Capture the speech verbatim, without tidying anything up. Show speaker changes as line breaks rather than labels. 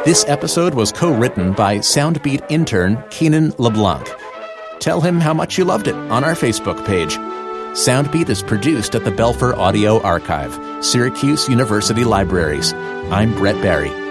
This episode was co-written by Soundbeat intern Keenan LeBlanc. Tell him how much you loved it on our Facebook page. Soundbeat is produced at the Belfer Audio Archive, Syracuse University Libraries. I'm Brett Barry.